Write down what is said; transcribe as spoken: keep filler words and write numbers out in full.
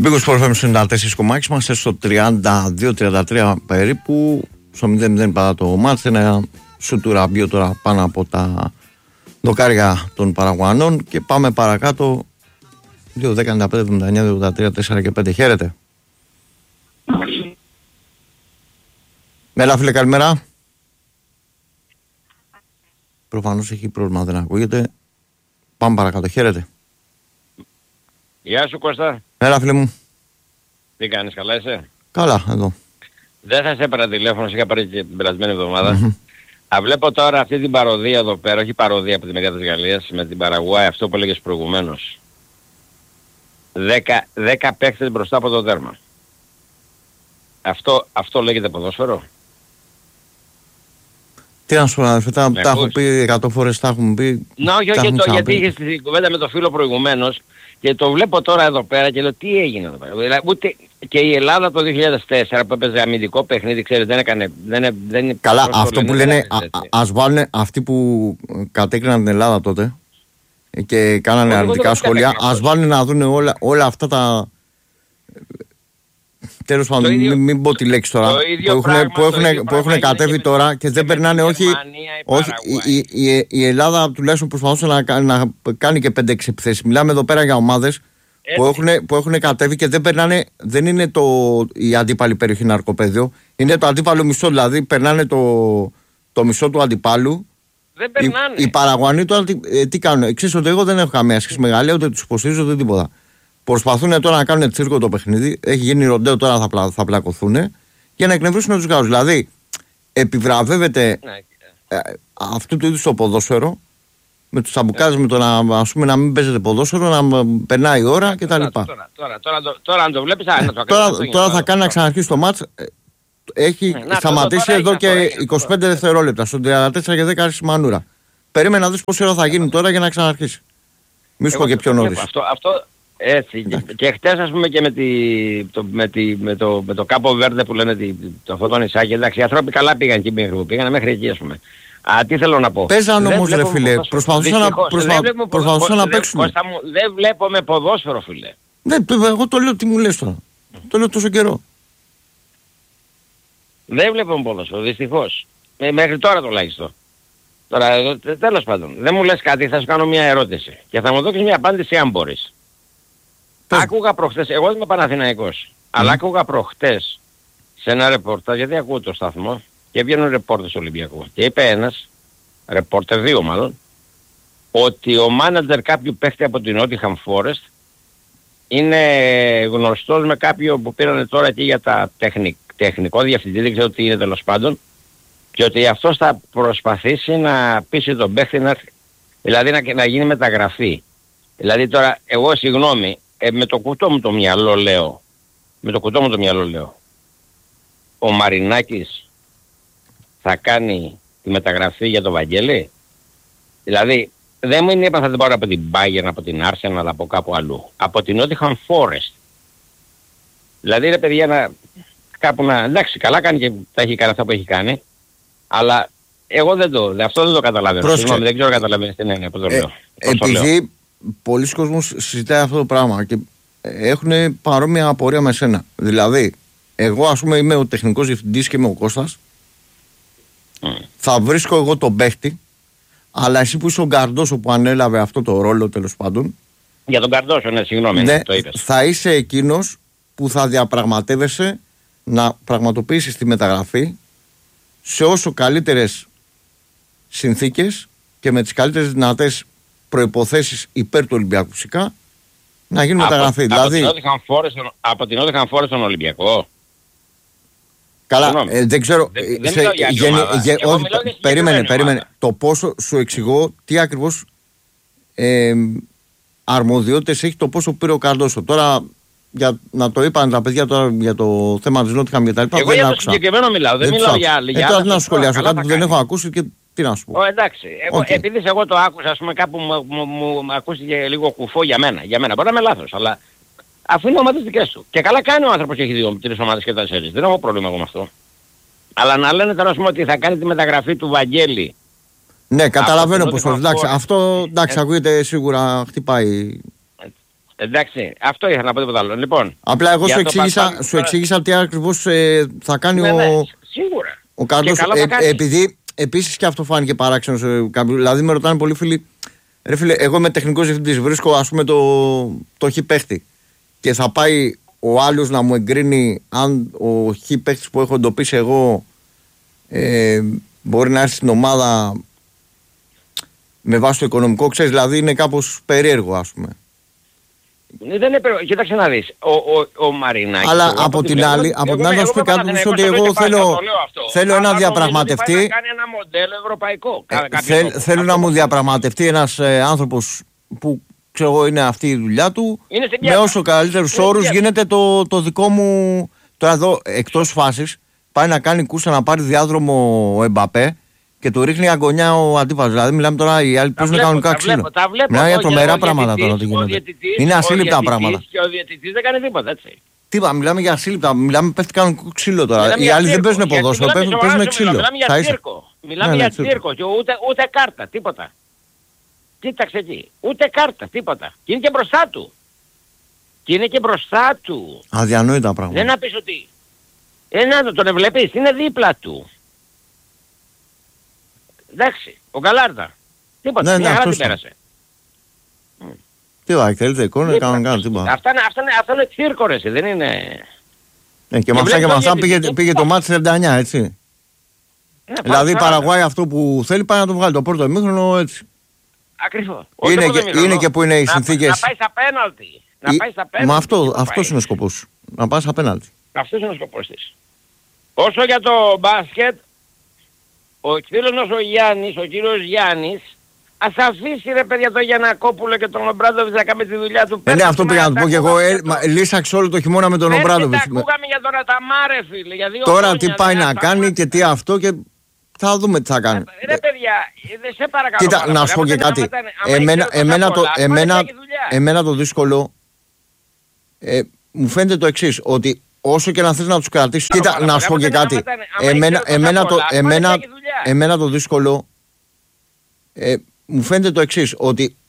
Μπήκος Πορφέμ στο ενενήντα τέσσερα κόμμα έξι, είμαστε στο τριάντα δύο τριάντα τρία περίπου. Στο μηδέν μηδέν παρά το μάτς. Ένα σου του Ραμπίο τώρα πάνω από τα δοκάρια των Παραγουανών. Και πάμε παρακάτω. δύο δέκα ενενήντα πέντε εβδομήντα εννιά εβδομήντα τρία τέσσερα και πέντε. Χαίρετε. Έλα φίλε, καλημέρα. Προφανώς έχει πρόβλημα, δεν ακούγεται. Πάμε παρακάτω, χαίρετε. Γεια σου Κώστα. Έλα φίλε μου. Τι κάνεις, καλά είσαι? Καλά, εδώ. Δεν θα σε έπαιρνα τηλέφωνο, σε είχα πάρει και την περασμένη εβδομάδα. Mm-hmm. Α, βλέπω τώρα αυτή την παροδία εδώ πέρα, όχι παροδία από τη μεριά της Γαλλίας, με την Παραγουάη, αυτό που έλεγες προηγουμένως. Δέκα, δέκα παίκτες μπροστά από το τέρμα. Αυτό, αυτό λέγεται ποδόσφαιρο? Τι να σου πω, αδερφέ, τα, τα έχω πει εκατό φορές, τα έχουμε πει. Να, όχι, όχι, το, γιατί είχες την κουβέντα με το φίλο προηγουμένως και το βλέπω τώρα εδώ πέρα και λέω τι έγινε εδώ πέρα. Δηλαδή, ούτε και η Ελλάδα το δύο χιλιάδες τέσσερα που έπαιζε αμυντικό παιχνίδι, ξέρεις, δεν έκανε... Δεν, δεν, καλά, αυτό που λένε, α, α, ας βάλουν αυτοί που κατέκριναν την Ελλάδα τότε και κάνανε αρνητικά σχόλια, ας βάλουν να δουν όλα, όλα αυτά τα... Τέλος πάντων, μην, μην πω τη λέξη τώρα, που έχουν, που έχουν, που έχουν κατέβει τώρα και δεν περνάνε, όχι, όχι η, η, η Ελλάδα τουλάχιστον προσπαθούσε να, να κάνει και πέντε έξι επιθέσεις. Μιλάμε εδώ πέρα για ομάδες που έχουν, που έχουν κατέβει και δεν περνάνε, δεν είναι το, η αντίπαλη περιοχή ναρκοπαίδιο, είναι το αντίπαλο μισό, δηλαδή περνάνε το, το μισό του αντιπάλου. Δεν περνάνε. Οι, οι Παραγουανοί τώρα τι, ε, τι κάνουν, ξέρεις ότι εγώ δεν έχω καμία σχέση με Γαλλία, ούτε τους υποστηρίζω ούτε τίποτα. Προσπαθούν τώρα να κάνουν τσίρκο το παιχνίδι. Έχει γίνει ροντέο, τώρα θα, πλα, θα πλακωθούν για να εκνευρίσουν τους Γάλλους. Δηλαδή, επιβραβεύεται ναι. ε, αυτού του είδους το ποδόσφαιρο με τους αμπουκάδες, ναι. με το να, ας πούμε, να μην παίζεται ποδόσφαιρο, να περνάει η ώρα κτλ. Τώρα, τώρα, τώρα, τώρα, τώρα αν το βλέπεις, α, να το τώρα, τώρα, τώρα θα κάνει να ξαναρχίσει το μάτς. Έχει ναι, σταματήσει εδώ και είκοσι πέντε δευτερόλεπτα. Στο τριάντα τέσσερα και δέκα άρχισε η μανούρα. Περίμενε να δεις πόση ώρα θα γίνει τώρα για να ξαναρχίσει. Μη σου πω και πιο νωρίς. Έτσι, και, και χτες ας πούμε και με, τη, το, με, τη, με, το, με το Κάπο Βέρντε που λένε τη, το αυτό το νησάκι, εντάξει, οι άνθρωποι καλά πήγαν εκεί μέχρι που πήγαν, μέχρι εκεί ας πούμε. Α, τι θέλω να πω. Παίζαν όμως ρε φίλε, προσπαθούσαν να, προσπα... προσπαθούσαν να παίξουν. Κώστα μου, δεν βλέπουμε ποδόσφαιρο φίλε. Ναι, εγώ το λέω τι μου λες τώρα. Το λέω τόσο καιρό. Δεν βλέπουμε ποδόσφαιρο, δυστυχώς. Ε, μέχρι τώρα τουλάχιστον. Τώρα, τέλος πάντων, δεν μου λες κάτι, θα σου κάνω μια ερώτηση. Και θα μου δώσεις μια απάντηση αν μπορείς. Πες. Άκουγα προχτές, εγώ είμαι Παναθηναϊκός, mm. αλλά άκουγα προχτές σε ένα ρεπόρτα, γιατί ακούω το σταθμό, και βγαίνουν ρεπόρτες Ολυμπιακού. Και είπε ένας, ρεπόρτερ δύο μάλλον, ότι ο μάνατζερ κάποιου παίχτη από την Nottingham Forest είναι γνωστός με κάποιο που πήρανε τώρα εκεί για τα τεχνικ, τεχνικό διευθυντή, δεν ξέρω τι είναι τέλος πάντων, και ότι αυτός θα προσπαθήσει να πείσει τον παίχτη να, δηλαδή να, να γίνει μεταγραφή. Δηλαδή τώρα, εγώ συγγνώμη, Ε, με το κουτό μου το μυαλό λέω, με το κουτό μου το μυαλό λέω, ο Μαρινάκης θα κάνει τη μεταγραφή για τον Βαγγέλη. Δηλαδή, δεν μου είπα θα την πάρω από την Bayern, από την Arsenal, αλλά από κάπου αλλού. Από την Nottingham Forest. Δηλαδή ρε παιδιά, να, κάπου να, εντάξει, καλά κάνει και τα έχει κάνει αυτά που έχει κάνει, αλλά εγώ δεν το, αυτό δεν το καταλαβαίνω. Συγγνώμη, δεν ξέρω καταλαβαίνεις τι είναι, πώς το λέω. Ε, επειδή πολλοί κόσμος συζητάει αυτό το πράγμα και έχουν παρόμοια απορία με σένα. Δηλαδή, εγώ ας πούμε είμαι ο τεχνικός διευθυντής και είμαι ο Κώστας. Mm. Θα βρίσκω εγώ τον παίχτη, αλλά εσύ που είσαι ο Γκαρντόσο που ανέλαβε αυτό το ρόλο τέλος πάντων. Για τον Γκαρντόσο, ναι, συγγνώμη, ναι, το είπες. Θα είσαι εκείνος που θα διαπραγματεύεσαι να πραγματοποιήσεις τη μεταγραφή σε όσο καλύτερες συνθήκες και με τις καλύτερες δυνατές προϋποθέσεις υπέρ του Ολυμπιακού φυσικά να γίνει μεταγραφή. Από, δηλαδή, από την Nottingham Forest στον Ολυμπιακό. Καλά, ε, δεν ξέρω. Δεν, δεν σε, γεν, γε, όχι, περίμενε, περίμενε. Το πόσο σου εξηγώ τι ακριβώς ε, αρμοδιότητες έχει το πόσο πήρε ο Καρντόσο. Τώρα για, να το είπαν τα παιδιά τώρα για το θέμα της Nottingham και τα λοιπά. Εγώ για το συγκεκριμένο μιλάω, δεν, δεν μιλάω για άλλη. Ε, τώρα τι να σου σχολιάσω, κάτι που δεν έχω ακούσει και τι να σου πω. Ω, εντάξει, εγώ, okay. επειδή εγώ το άκουσα, ας πούμε κάπου μου, μου, μου, μου ακούστηκε λίγο κουφό για μένα. Για μένα, μπορεί να είμαι λάθος, αλλά αφού είναι ομάδες δικές του. Και καλά κάνει ο άνθρωπος και έχει δύο, τρεις ομάδες και τέσσερις. Δεν έχω πρόβλημα εγώ με αυτό. Αλλά να λένε τώρα πούμε, ότι θα κάνει τη μεταγραφή του Βαγγέλη. Ναι, καταλαβαίνω πως το εντάξει. Αυτό εντάξει, ακούγεται σίγουρα χτυπάει. Εντάξει, αυτό ήθελα να πω, τίποτα άλλο. Λοιπόν, απλά εγώ σου εξήγησα, Πασπάλη... σου εξήγησα τι ακριβώς ε, θα κάνει ναι, ο, ναι, σίγουρα. ο Κάρλος. Ε, επειδή επίσης και αυτό φάνηκε παράξενο σε κάποιου. Δηλαδή με ρωτάνε πολλοί φίλοι, ρε φίλε, εγώ είμαι τεχνικός διευθυντής, βρίσκω ας πούμε το, το χ παίχτη και θα πάει ο άλλος να μου εγκρίνει αν ο χ παίχτης που έχω εντοπίσει εγώ ε, μπορεί να έρθει στην ομάδα με βάση το οικονομικό, ξέρεις, δηλαδή είναι κάπως περίεργο ας πούμε. Δεν είναι περίεργο, κοίταξε να δεις, ο, ο, ο Μαρινάκης... Αλλά εγώ, από την άλλη, από την άλλη να σου πει κάτι ότι εγώ θέλω, θέλω ένα διαπραγματευτή... Να κάνει ένα μοντέλο ευρωπαϊκό. Ε, θέλ, θέλω να μου διαπραγματευτεί ένας ε, άνθρωπος που ξέρω εγώ είναι αυτή η δουλειά του, με όσο καλύτερους όρους γίνεται το, το δικό μου... Τώρα εδώ εκτός φάσης πάει να κάνει κούρσα να πάρει διάδρομο ο Εμπαπέ και του ρίχνει αγωνιά ο αντίπαλος. Δηλαδή, μιλάμε τώρα οι άλλοι παίζουν κανονικά ξύλο. Μιλάμε για τρομερά πράγματα τώρα ότι γίνεται. Είναι ασύλληπτα πράγματα. Και ο διαιτητής δεν κάνει τίποτα, έτσι. Τι είπα, μιλάμε για ασύλληπτα. Μιλάμε πέφτει κανονικό ξύλο τώρα. Οι άλλοι δεν παίζουν ποδόσφαιρο, παίζουν ξύλο. Μιλάμε για τσίρκο. Μιλάμε για τσίρκο και ούτε κάρτα, τίποτα. Κοίταξε εκεί. Ούτε κάρτα, τίποτα. Και είναι και μπροστά του. Και είναι και μπροστά του. Αδιανόητα πράγματα. Δεν να πεις ότι. Ένα τον βλέπεις, είναι δίπλα του. Εντάξει, ο Γκαλάρτα. Τίποτα, ναι, μια χαρά την πέρασε. Τι βάει, θέλετε εικόνα, κανονικά, τίποτα. Αυτά είναι, αυτά είναι, αυτά είναι τσίρκο ρε, δεν είναι... Ε, και με αυτά και με αυτά πήγε, πήγε το μάτι τριάντα εννιά, έτσι. Ε, δηλαδή η Παραγουάη αυτό που θέλει πάει να το βγάλει το πρώτο ημίχρονο έτσι. Ακριβώς. Είναι, και, είναι και που είναι οι να, συνθήκες... Να πάει στα πέναλτι. Να πάει στα πέναλτι. Μα αυτό, αυτός είναι ο σκοπός. Να πάει στα πέναλτι. Αυτός είναι ο σκοπός της. Όσο για το μπάσκετ, ο φίλος ο Γιάννης, ο κύριος Γιάννης, ας αφήσει ρε παιδιά το Γιαννακόπουλο και τον Ομπράντοβιτς να κάνει τη δουλειά του. Ε, ναι, αυτό πήγα να του πω και εγώ. Ε, το... Λύσαξε όλο το χειμώνα με τον Ομπράντοβιτς. Δεν ακούγαμε για τον Αταμάρε φίλε. Για δύο τώρα χρόνια, τι πάει δηλαδή, να κάνει και τι αυτό και θα δούμε τι θα κάνει. Ρε παιδιά, δεν σε παρακαλώ. Κοίτα, να σου πω και κάτι. Εμένα το δύσκολο ε, μου φαίνεται το εξής, ότι όσο και να θες να τους κρατήσεις... Κοίτα, να σου πω και κάτι. Εμένα, εμένα, το, εμένα, εμένα το δύσκολο ε, μου φαίνεται το εξής, ότι